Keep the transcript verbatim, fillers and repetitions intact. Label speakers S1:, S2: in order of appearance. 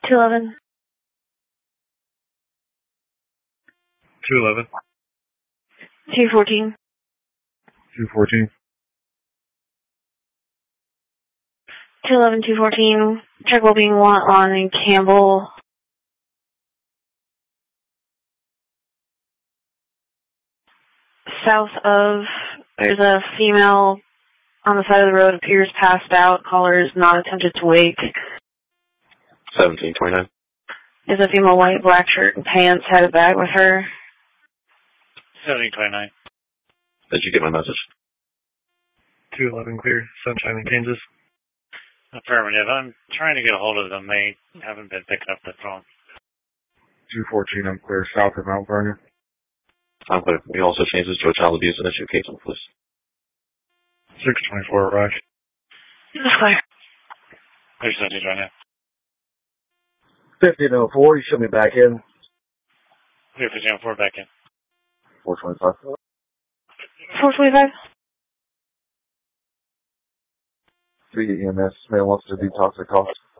S1: two eleven.
S2: two eleven.
S1: two fourteen.
S2: two fourteen.
S1: two eleven, two fourteen. Check well-being on in Campbell. South of, there's a female on the side of the road, appears passed out. Caller is not attempted to wake.
S3: seventeen twenty-nine.
S1: Is a female, white, black shirt and pants, had a bag with her.
S4: seventeen twenty-nine.
S3: Did you get my message?
S2: two eleven clear, Sunshine in Kansas.
S4: Affirmative. I'm trying to get a hold of them. They haven't been picking up the phone.
S2: two fourteen, I'm clear, south of Mount Vernon.
S3: I'm clear. We also changed this to a child abuse and issue case on police.
S2: six twenty-four, arrive.
S1: This is clear.
S4: There's something right now.
S5: fifteen oh four, you should be back in.
S4: Clear fifteen oh four, back in.
S5: four twenty-five.
S1: four twenty-five.
S5: three E M S, man wants to detox the cost.